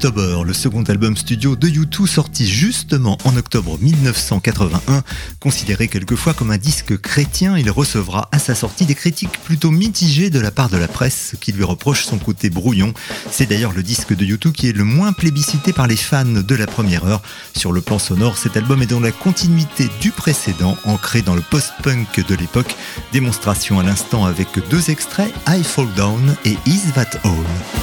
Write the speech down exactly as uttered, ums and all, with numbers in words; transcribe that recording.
October, le second album studio de U deux sorti justement en octobre dix-neuf cent quatre-vingt-un. Considéré quelquefois comme un disque chrétien, il recevra à sa sortie des critiques plutôt mitigées de la part de la presse qui lui reproche son côté brouillon. C'est d'ailleurs le disque de U deux qui est le moins plébiscité par les fans de la première heure. Sur le plan sonore, cet album est dans la continuité du précédent, ancré dans le post-punk de l'époque. Démonstration à l'instant avec deux extraits, I Fall Down et Is That All.